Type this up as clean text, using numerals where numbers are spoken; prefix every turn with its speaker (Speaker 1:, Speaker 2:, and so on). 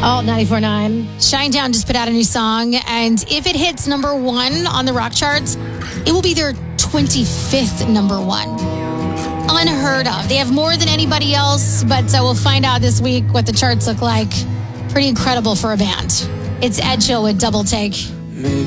Speaker 1: Oh, 94.9.
Speaker 2: Shinedown just put out a new song, and if it hits number one on the rock charts, it will be their 25th number one. Unheard of. They have more than anybody else, but we'll find out this week what the charts look like. Pretty incredible for a band. It's Ed Chill with Double Take.